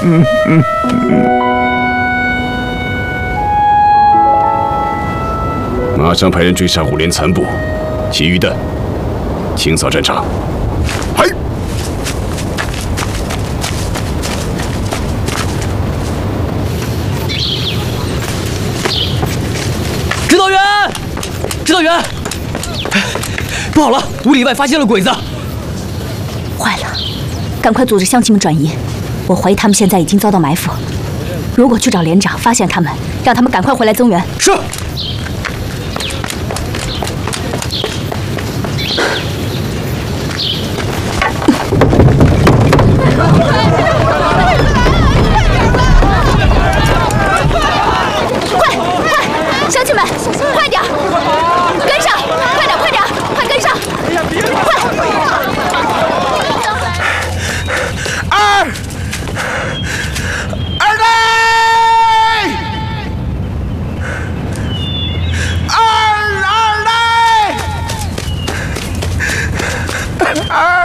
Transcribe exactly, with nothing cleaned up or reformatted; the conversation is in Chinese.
马上派人追杀五连残部，其余的清扫战场。嗨！ 指导员，指导员，不好了，五里外发现了鬼子！ 坏了，赶快组织乡亲们转移。我怀疑他们现在已经遭到埋伏。如果去找连长，发现他们，让他们赶快回来增援。 是。 乡亲们，快点，跟上！快点，快点，快跟上！快！ 二二队，二二队，二。